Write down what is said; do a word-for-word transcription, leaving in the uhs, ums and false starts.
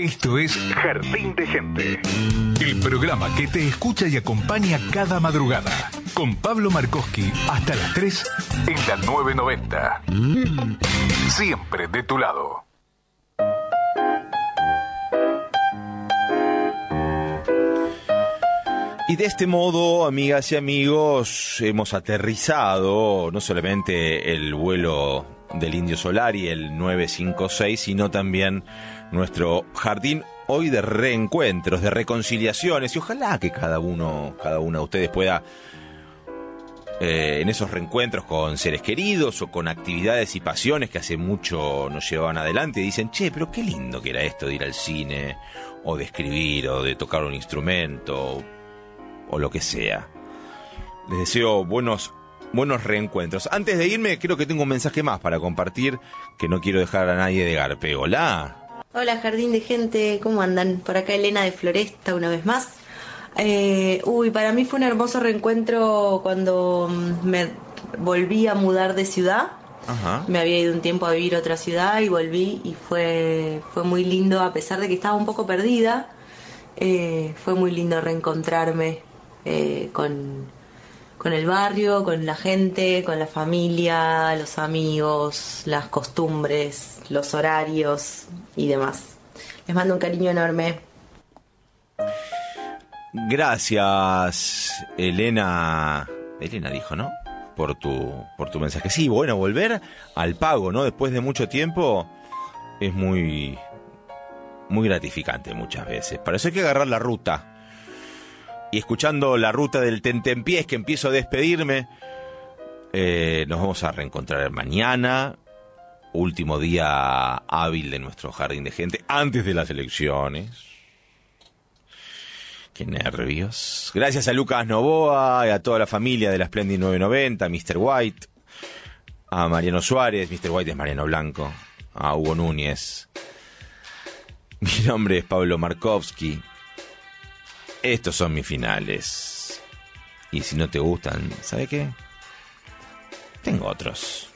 Esto es Jardín de Gente, el programa que te escucha y acompaña cada madrugada. Con Pablo Markowski hasta las tres en la nueve noventa. Siempre de tu lado. Y de este modo, amigas y amigos, hemos aterrizado no solamente el vuelo del Indio Solari, el nueve cinco seis, sino también nuestro jardín hoy de reencuentros, de reconciliaciones, y ojalá que cada uno, cada una de ustedes pueda eh, en esos reencuentros con seres queridos o con actividades y pasiones que hace mucho nos llevaban adelante, y dicen, che, pero qué lindo que era esto de ir al cine, o de escribir, o de tocar un instrumento, o lo que sea. Les deseo buenos, buenos reencuentros. Antes de irme, creo que tengo un mensaje más para compartir, que no quiero dejar a nadie de garpe. Hola. Hola, Jardín de Gente, ¿cómo andan? Por acá Elena de Floresta una vez más. Eh, uy, para mí fue un hermoso reencuentro cuando me volví a mudar de ciudad. Ajá. Me había ido un tiempo a vivir a otra ciudad y volví, y fue, fue muy lindo, a pesar de que estaba un poco perdida. Eh, fue muy lindo reencontrarme eh, con, con el barrio, con la gente, con la familia, los amigos, las costumbres, los horarios y demás. Les mando un cariño enorme. Gracias, Elena. Elena dijo, ¿no? Por tu, por tu mensaje. Sí, bueno, volver al pago, ¿no? Después de mucho tiempo es muy, muy gratificante muchas veces. Para eso hay que agarrar la ruta. Y escuchando la ruta del tentempiés, que empiezo a despedirme, eh, nos vamos a reencontrar mañana, último día hábil de nuestro Jardín de Gente, antes de las elecciones. Qué nervios. Gracias a Lucas Novoa y a toda la familia de la Splendid nueve noventa, a mister White, a Mariano Suárez, mister White es Mariano Blanco, a Hugo Núñez. Mi nombre es Pablo Markowski. Estos son mis finales. Y si no te gustan, ¿sabe qué? Tengo otros.